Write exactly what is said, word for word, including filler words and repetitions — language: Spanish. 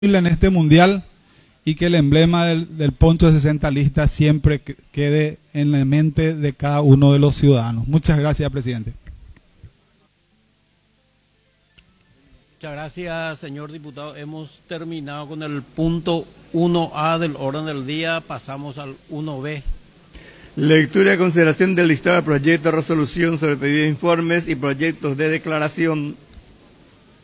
en este mundial y que el emblema del, del poncho de sesenta listas siempre quede en la mente de cada uno de los ciudadanos. Muchas gracias, presidente. Muchas gracias, señor diputado. Hemos terminado con el punto uno A del orden del día. Pasamos al uno B. Lectura y consideración del listado de proyectos de resolución sobre pedidos de informes y proyectos de declaración.